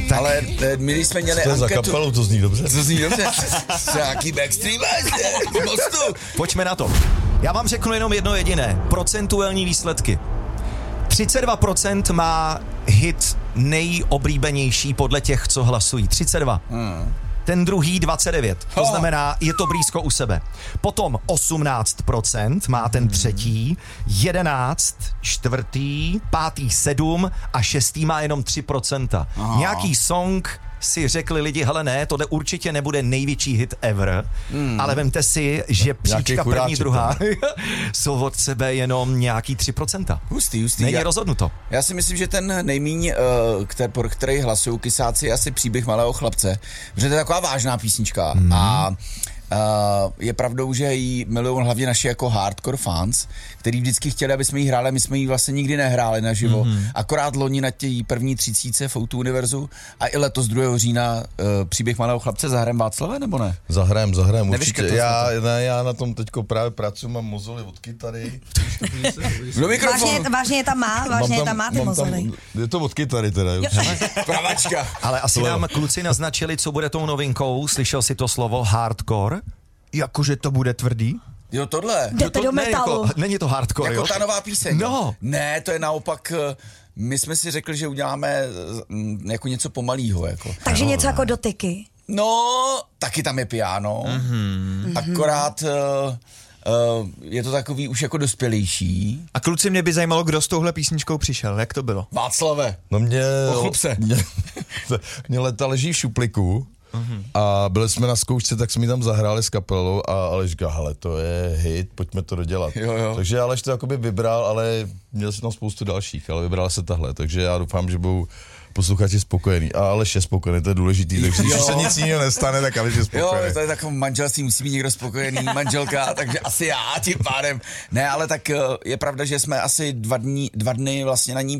Ale my když jsme měli to je anketu... za kapelu, to zní dobře. To zní dobře. Nějaký Backstreet Boys, Pojďme na to. Já vám řeknu jenom jedno jediné. Procentuální výsledky. 32% má hit nejoblíbenější podle těch, co hlasují. 32. Ten druhý 29. To znamená, je to blízko u sebe. Potom 18% má ten třetí, 11 čtvrtý, pátý 7 a šestý má jenom 3%. Nějaký song si řekli lidi, hele ne, tohle určitě nebude největší hit ever, ale vemte si, že příčka první, druhá jsou od sebe jenom nějaký 3%. Hustý. Není rozhodnuto. Já si myslím, že ten nejmíň, pro který hlasují kysáci, je asi Příběh malého chlapce, protože to je taková vážná písnička a je pravdou, že ji milují hlavně naši jako hardcore fans, který vždycky chtěli, aby jsme ji hráli, my jsme ji vlastně nikdy nehráli naživo. Akorát loni na té první 30 v O2 Univerzu a i letos 2. října Příběh malého chlapce zahrajem, Václave, nebo ne? Zahrajem, určitě. Já na tom teďko právě pracuji, mám mozoly od kytary. Do mikrofonu. Vážně je tam má ty mozoly. Je to od kytary teda. Pravačka. Ale asi nám kluci naznačili, co bude tou novinkou. Slyšel si to slovo hardcore? Jakože to bude tvrdý? Jo, tohle. Jdete do metalu. Není to hardcore, Jako jo? ta nová píseň. No. Ne, to je naopak, my jsme si řekli, že uděláme jako něco pomalýho. Jako. Takže něco jako Dotyky. No, taky tam je piano, akorát je to takový už jako dospělejší. A kluci, mě by zajímalo, kdo s touhle písničkou přišel, jak to bylo? Václave. No Pochlup se. Mě leta leží v šupliku a byli jsme na zkoušce, tak jsme ji tam zahráli s kapelou a Aleš říká, hele, to je hit, pojďme to dodělat. Jo. Takže Aleš to jakoby vybral, ale měl jsem tam spoustu dalších, ale vybral se tahle, takže já doufám, že budou posluchači spokojený. A Aleš je spokojený, to je důležitý, takže když se nic jiného nestane, tak Aleš je spokojený. Jo, to je takové manželství, musí být někdo spokojený, manželka, takže asi já tím pádem. Ne, ale tak je pravda, že jsme asi dva dny vlastně na ní